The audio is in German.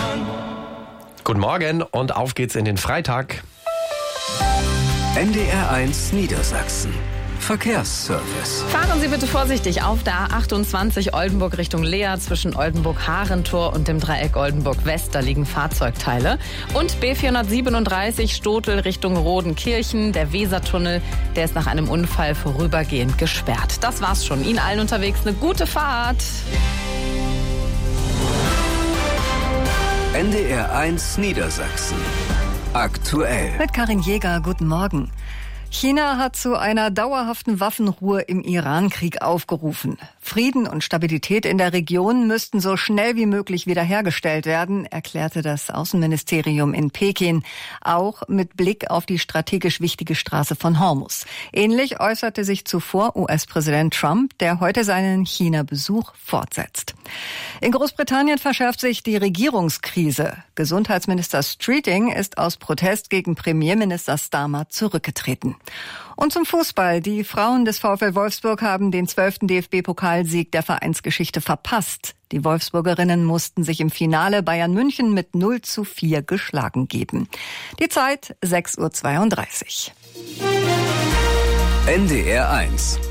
Guten Morgen und auf geht's in den Freitag. NDR1 Niedersachsen. Verkehrsservice. Fahren Sie bitte vorsichtig auf der A28 Oldenburg Richtung Leer zwischen Oldenburg-Harentor und dem Dreieck Oldenburg-West. Da liegen Fahrzeugteile. Und B437 Stotel Richtung Rodenkirchen. Der Wesertunnel, der ist nach einem Unfall vorübergehend gesperrt. Das war's schon. Ihnen allen unterwegs eine gute Fahrt. NDR1 Niedersachsen. Aktuell. Mit Karin Jäger, guten Morgen. China hat zu einer dauerhaften Waffenruhe im Iran-Krieg aufgerufen. Frieden und Stabilität in der Region müssten so schnell wie möglich wiederhergestellt werden, erklärte das Außenministerium in Peking, auch mit Blick auf die strategisch wichtige Straße von Hormuz. Ähnlich äußerte sich zuvor US-Präsident Trump, der heute seinen China-Besuch fortsetzt. In Großbritannien verschärft sich die Regierungskrise. Gesundheitsminister Streeting ist aus Protest gegen Premierminister Starmer zurückgetreten. Und zum Fußball. Die Frauen des VfL Wolfsburg haben den 12. DFB-Pokalsieg der Vereinsgeschichte verpasst. Die Wolfsburgerinnen mussten sich im Finale Bayern München mit 0:4 geschlagen geben. Die Zeit 6:32 Uhr. NDR1